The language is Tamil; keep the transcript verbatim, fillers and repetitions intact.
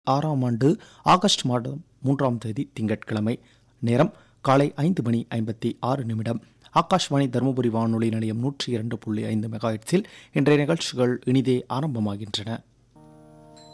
ஆறாம் ஆண்டு ஆகஸ்ட் மாதம் மூன்றாம் தேதி திங்கட்கிழமை. நேரம் காலை ஐந்து மணி ஐம்பத்தி ஆறு நிமிடம். ஆகாஷ்வாணி தருமபுரி வானொலி நிலையம் நூற்றி இரண்டு புள்ளி ஐந்து மெகாஹெட்ஸில் இன்றைய நிகழ்ச்சிகள் இனிதே ஆரம்பமாகின்றன.